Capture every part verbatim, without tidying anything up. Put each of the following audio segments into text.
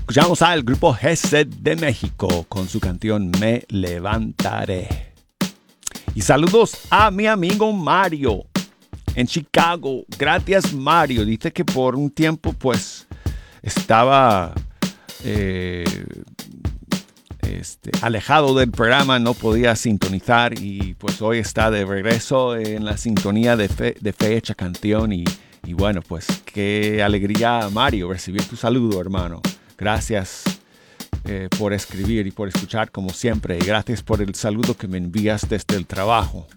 Escuchamos al grupo Gesed de México con su canción Me Levantaré. Y saludos a mi amigo Mario en Chicago. Gracias, Mario. Dice que por un tiempo pues estaba eh, este, alejado del programa, no podía sintonizar y pues hoy está de regreso en la sintonía de, fe, de Fecha Canción y, y bueno, pues qué alegría, Mario, recibir tu saludo, hermano. Gracias eh, por escribir y por escuchar como siempre y gracias por el saludo que me envías desde el trabajo.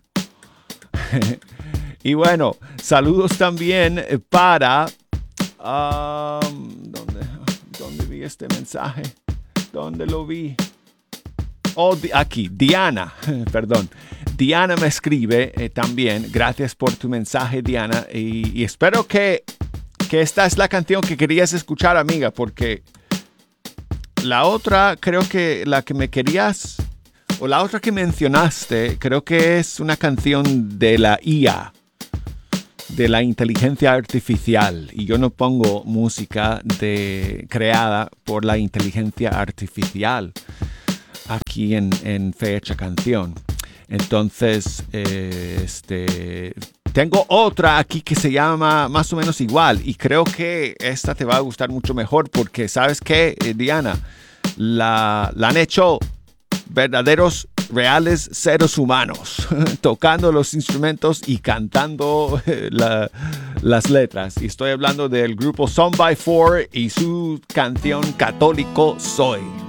Y bueno, saludos también para... Um, ¿dónde, ¿Dónde vi este mensaje? ¿Dónde lo vi? Oh, aquí, Diana, perdón. Diana me escribe eh, también. Gracias por tu mensaje, Diana. Y, y espero que, que esta es la canción que querías escuchar, amiga, porque la otra, creo que la que me querías, o la otra que mencionaste, creo que es una canción de la I A. De la inteligencia artificial y yo no pongo música de, creada por la inteligencia artificial aquí en, en Fecha Canción. Entonces, eh, este, tengo otra aquí que se llama más o menos igual y creo que esta te va a gustar mucho mejor porque, ¿sabes qué, Diana? La, la han hecho verdaderos reales seres humanos tocando los instrumentos y cantando la, las letras. Y estoy hablando del grupo Son by Four y su canción Católico Soy.